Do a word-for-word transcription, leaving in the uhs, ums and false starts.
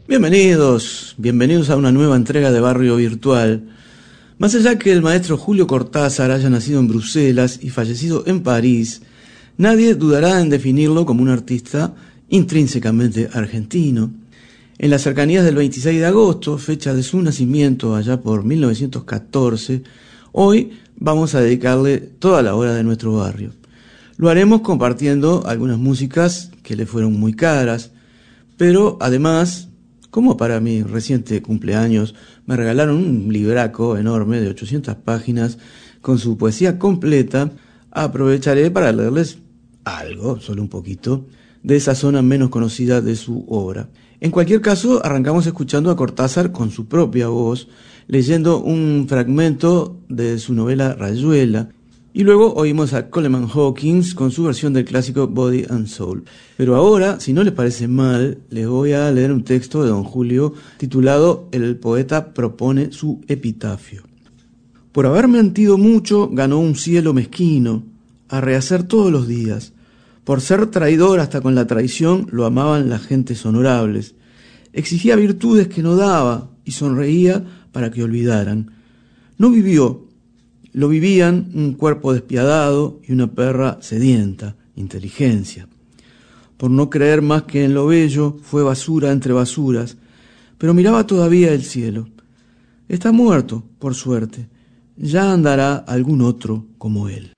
Bienvenidos, bienvenidos a una nueva entrega de Barrio Virtual. Más allá que el maestro Julio Cortázar haya nacido en Bruselas y fallecido en París, nadie dudará en definirlo como un artista intrínsecamente argentino. En las cercanías del veintiséis de agosto, fecha de su nacimiento allá por mil novecientos catorce, hoy vamos a dedicarle toda la hora de nuestro barrio. Lo haremos compartiendo algunas músicas que le fueron muy caras, pero además, como para mi reciente cumpleaños, me regalaron un libraco enorme de ochocientas páginas con su poesía completa, aprovecharé para leerles algo, solo un poquito, de esa zona menos conocida de su obra. En cualquier caso, arrancamos escuchando a Cortázar con su propia voz, leyendo un fragmento de su novela Rayuela, y luego oímos a Coleman Hawkins con su versión del clásico Body and Soul. Pero ahora, si no les parece mal, les voy a leer un texto de don Julio titulado El poeta propone su epitafio. Por haber mentido mucho, ganó un cielo mezquino, a rehacer todos los días. Por ser traidor hasta con la traición, lo amaban las gentes honorables. Exigía virtudes que no daba y sonreía para que olvidaran. No vivió. Lo vivían un cuerpo despiadado y una perra sedienta, inteligencia. Por no creer más que en lo bello, fue basura entre basuras, pero miraba todavía el cielo. Está muerto, por suerte. Ya andará algún otro como él.